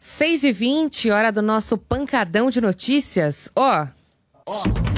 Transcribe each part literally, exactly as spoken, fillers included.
seis e vinte, hora do nosso pancadão de notícias. Ó. Ó.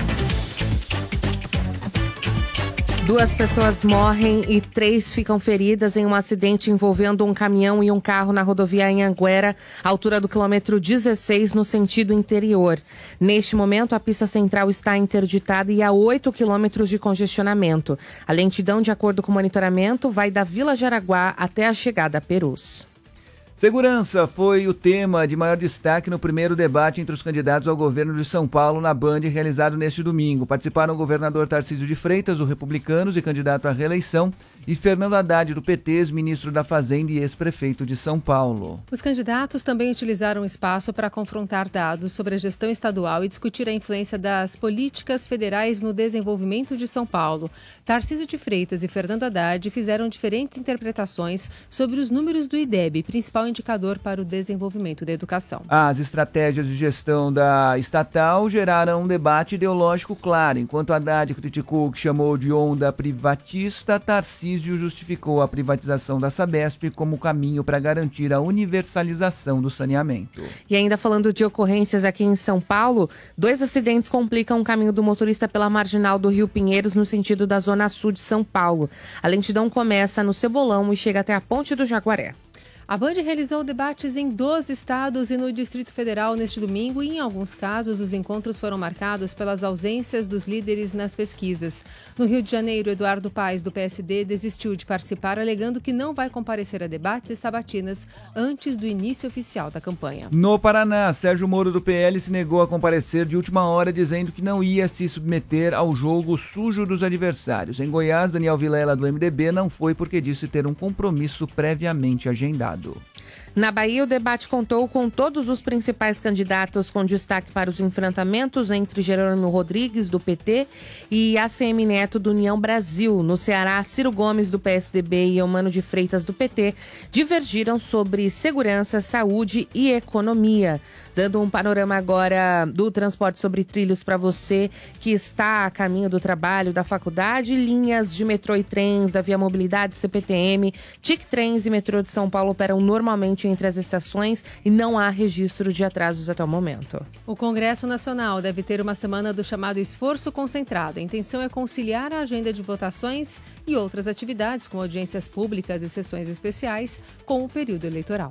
Duas pessoas morrem e três ficam feridas em um acidente envolvendo um caminhão e um carro na rodovia Anhanguera, altura do quilômetro dezesseis, no sentido interior. Neste momento, a pista central está interditada e há oito quilômetros de congestionamento. A lentidão, de acordo com o monitoramento, vai da Vila Jaraguá até a chegada a Perus. Segurança foi o tema de maior destaque no primeiro debate entre os candidatos ao governo de São Paulo na Band, realizado neste domingo. Participaram o governador Tarcísio de Freitas, do Republicanos e candidato à reeleição, e Fernando Haddad, do P T, ex-ministro da Fazenda e ex-prefeito de São Paulo. Os candidatos também utilizaram o espaço para confrontar dados sobre a gestão estadual e discutir a influência das políticas federais no desenvolvimento de São Paulo. Tarcísio de Freitas e Fernando Haddad fizeram diferentes interpretações sobre os números do IDEB, principal indicador para o desenvolvimento da educação. As estratégias de gestão da estatal geraram um debate ideológico claro. Enquanto Haddad criticou o que chamou de onda privatista, Tarcísio justificou a privatização da Sabesp como caminho para garantir a universalização do saneamento. E ainda falando de ocorrências aqui em São Paulo, dois acidentes complicam o caminho do motorista pela marginal do Rio Pinheiros no sentido da zona sul de São Paulo. A lentidão começa no Cebolão e chega até a Ponte do Jaguaré. A Band realizou debates em doze estados e no Distrito Federal neste domingo e, em alguns casos, os encontros foram marcados pelas ausências dos líderes nas pesquisas. No Rio de Janeiro, Eduardo Paes, do P S D, desistiu de participar, alegando que não vai comparecer a debates e sabatinas antes do início oficial da campanha. No Paraná, Sérgio Moro, do P L, se negou a comparecer de última hora, dizendo que não ia se submeter ao jogo sujo dos adversários. Em Goiás, Daniel Vilela, do M D B, não foi porque disse ter um compromisso previamente agendado. Na Bahia, o debate contou com todos os principais candidatos, com destaque para os enfrentamentos entre Jerônimo Rodrigues, do P T, e A C M Neto, do União Brasil. No Ceará, Ciro Gomes, do P S D B, e Eumano de Freitas, do P T, divergiram sobre segurança, saúde e economia. Dando um panorama agora do transporte sobre trilhos para você que está a caminho do trabalho, da faculdade, linhas de metrô e trens da Via Mobilidade, C P T M, Tic Trens e metrô de São Paulo operam normalmente entre as estações e não há registro de atrasos até o momento. O Congresso Nacional deve ter uma semana do chamado esforço concentrado. A intenção é conciliar a agenda de votações e outras atividades, como audiências públicas e sessões especiais, com o período eleitoral.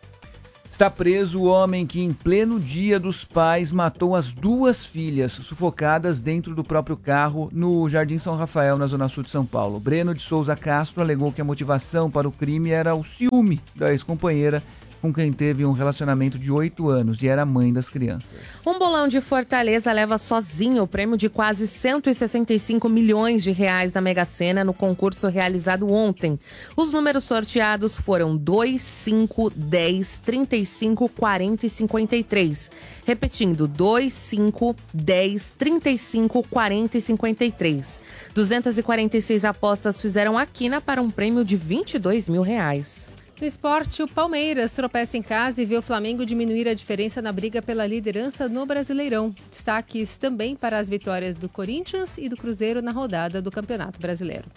Está preso o homem que, em pleno Dia dos Pais, matou as duas filhas sufocadas dentro do próprio carro no Jardim São Rafael, na zona sul de São Paulo. Breno de Souza Castro alegou que a motivação para o crime era o ciúme da ex-companheira, com quem teve um relacionamento de oito anos e era mãe das crianças. Um bolão de Fortaleza leva sozinho o prêmio de quase cento e sessenta e cinco milhões de reais da Mega Sena no concurso realizado ontem. Os números sorteados foram dois, cinco, dez, trinta e cinco, quarenta e cinquenta e três. Repetindo, dois, cinco, dez, trinta e cinco, quarenta e cinquenta e três. duzentas e quarenta e seis apostas fizeram a quina para um prêmio de vinte e dois mil reais. No esporte, o Palmeiras tropeça em casa e vê o Flamengo diminuir a diferença na briga pela liderança no Brasileirão. Destaques também para as vitórias do Corinthians e do Cruzeiro na rodada do Campeonato Brasileiro.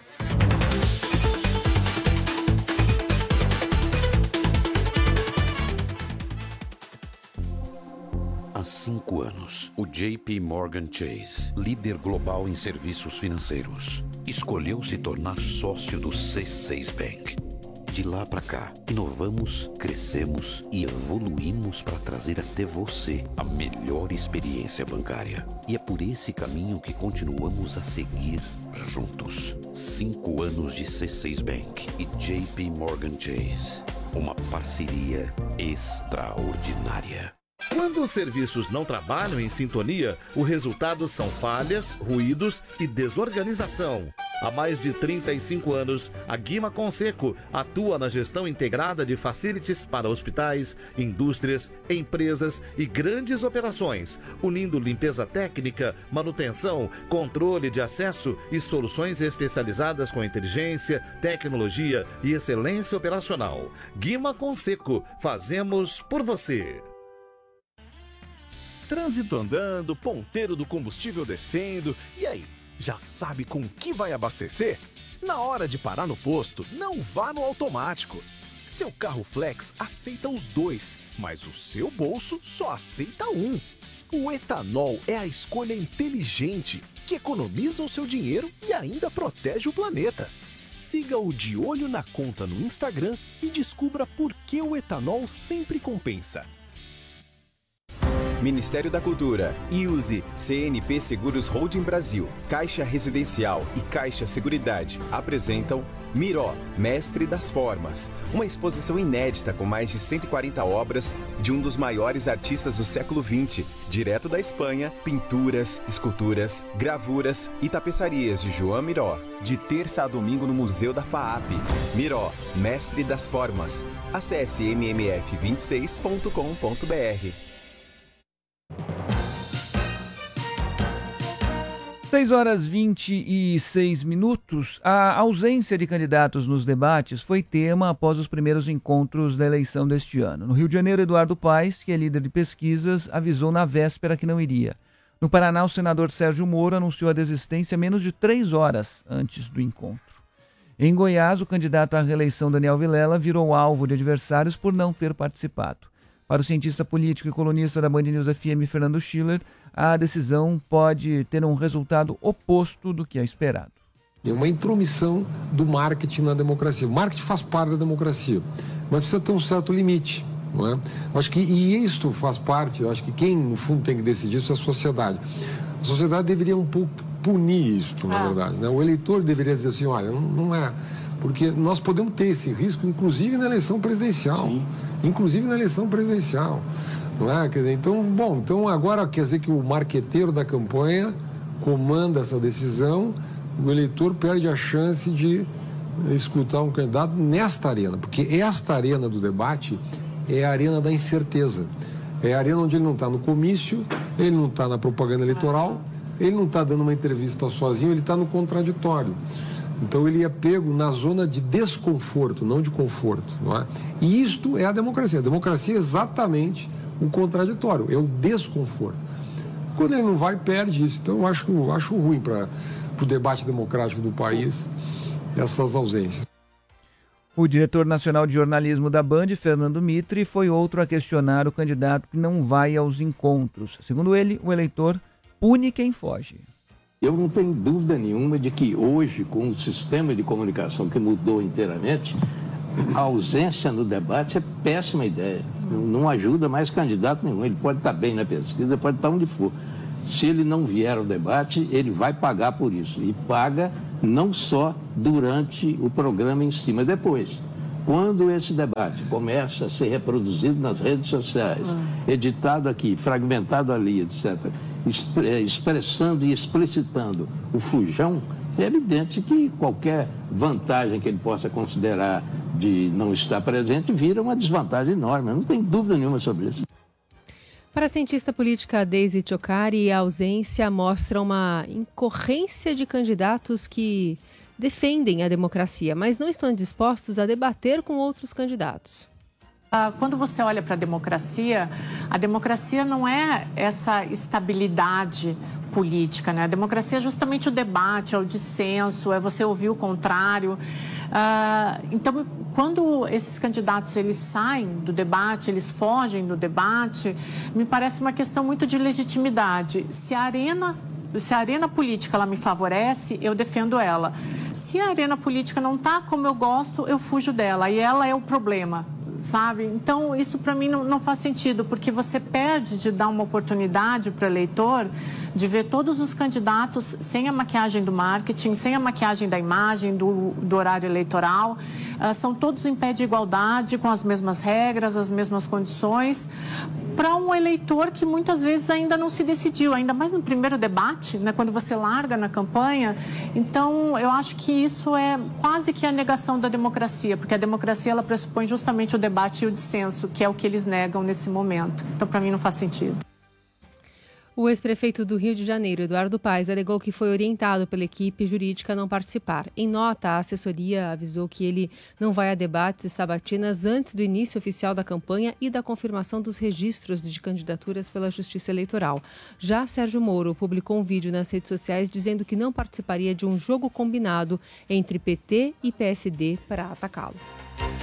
Há cinco anos, o J P Morgan Chase, líder global em serviços financeiros, escolheu se tornar sócio do C seis Bank. De lá para cá, inovamos, crescemos e evoluímos para trazer até você a melhor experiência bancária. E é por esse caminho que continuamos a seguir juntos. Cinco anos de C seis Bank e J P Morgan Chase. Uma parceria extraordinária. Quando os serviços não trabalham em sintonia, o resultado são falhas, ruídos e desorganização. Há mais de trinta e cinco anos, a Guima Conseco atua na gestão integrada de facilities para hospitais, indústrias, empresas e grandes operações, unindo limpeza técnica, manutenção, controle de acesso e soluções especializadas com inteligência, tecnologia e excelência operacional. Guima Conseco, fazemos por você. Trânsito andando, ponteiro do combustível descendo, e aí? Já sabe com que vai abastecer? Na hora de parar no posto, não vá no automático. Seu carro flex aceita os dois, mas o seu bolso só aceita um. O etanol é a escolha inteligente, que economiza o seu dinheiro e ainda protege o planeta. Siga o De Olho na Conta no Instagram e descubra por que o etanol sempre compensa. Ministério da Cultura, I U S E, C N P Seguros Holding Brasil, Caixa Residencial e Caixa Seguridade apresentam Miró, Mestre das Formas, uma exposição inédita com mais de cento e quarenta obras de um dos maiores artistas do século vinte, direto da Espanha, pinturas, esculturas, gravuras e tapeçarias de João Miró, de terça a domingo no Museu da FAAP. Miró, Mestre das Formas. Acesse m m f vinte e seis ponto com ponto b r. seis horas e vinte e seis minutos. A ausência de candidatos nos debates foi tema após os primeiros encontros da eleição deste ano. No Rio de Janeiro, Eduardo Paes, que é líder de pesquisas, avisou na véspera que não iria. No Paraná, o senador Sérgio Moro anunciou a desistência menos de três horas antes do encontro. Em Goiás, o candidato à reeleição Daniel Vilela virou alvo de adversários por não ter participado. Para o cientista político e colunista da Band News F M, Fernando Schiller, a decisão pode ter um resultado oposto do que é esperado. É uma intromissão do marketing na democracia. O marketing faz parte da democracia, mas precisa ter um certo limite. Não é? Acho que, e isto faz parte, acho que quem no fundo tem que decidir isso é a sociedade. A sociedade deveria um pouco punir isso, na verdade. Né? O eleitor deveria dizer assim, olha, não, não é... Porque nós podemos ter esse risco, inclusive na eleição presidencial. Sim. Inclusive na eleição presidencial. Não é? Quer dizer, então, bom, então agora quer dizer que o marqueteiro da campanha comanda essa decisão, o eleitor perde a chance de escutar um candidato nesta arena, porque esta arena do debate é a arena da incerteza. É a arena onde ele não está no comício, ele não está na propaganda eleitoral, ele não está dando uma entrevista sozinho, ele está no contraditório. Então ele é pego na zona de desconforto, não de conforto. Não é? E isto é a democracia. A democracia é exatamente o contraditório, é o desconforto. Quando ele não vai, perde isso. Então eu acho, eu acho ruim para o debate democrático do país essas ausências. O diretor nacional de jornalismo da Band, Fernando Mitre, foi outro a questionar o candidato que não vai aos encontros. Segundo ele, o eleitor pune quem foge. Eu não tenho dúvida nenhuma de que hoje, com o sistema de comunicação que mudou inteiramente, a ausência no debate é péssima ideia. Não ajuda mais candidato nenhum. Ele pode estar bem na pesquisa, pode estar onde for. Se ele não vier ao debate, ele vai pagar por isso. E paga não só durante o programa em si, mas depois. Quando esse debate começa a ser reproduzido nas redes sociais, editado aqui, fragmentado ali, etcétera, expressando e explicitando o fujão, é evidente que qualquer vantagem que ele possa considerar de não estar presente vira uma desvantagem enorme. Eu não tenho dúvida nenhuma sobre isso. Para a cientista política Daisy Ciocari, a ausência mostra uma incorrência de candidatos que defendem a democracia, mas não estão dispostos a debater com outros candidatos. Quando você olha para a democracia, a democracia não é essa estabilidade política, né? A democracia é justamente o debate, é o dissenso, é você ouvir o contrário. Uh, então, quando esses candidatos eles saem do debate, eles fogem do debate, me parece uma questão muito de legitimidade. Se a arena Se a arena política ela me favorece, eu defendo ela. Se a arena política não está como eu gosto, eu fujo dela. E ela é o problema, sabe? Então, isso para mim não, não faz sentido, porque você perde de dar uma oportunidade para o eleitor de ver todos os candidatos sem a maquiagem do marketing, sem a maquiagem da imagem, do, do horário eleitoral. Uh, são todos em pé de igualdade, com as mesmas regras, as mesmas condições, para um eleitor que muitas vezes ainda não se decidiu, ainda mais no primeiro debate, né, quando você larga na campanha. Então, eu acho que isso é quase que a negação da democracia, porque a democracia ela pressupõe justamente o debate e o dissenso, que é o que eles negam nesse momento. Então, para mim, não faz sentido. O ex-prefeito do Rio de Janeiro, Eduardo Paes, alegou que foi orientado pela equipe jurídica a não participar. Em nota, a assessoria avisou que ele não vai a debates e sabatinas antes do início oficial da campanha e da confirmação dos registros de candidaturas pela Justiça Eleitoral. Já Sérgio Moro publicou um vídeo nas redes sociais dizendo que não participaria de um jogo combinado entre P T e P S D para atacá-lo.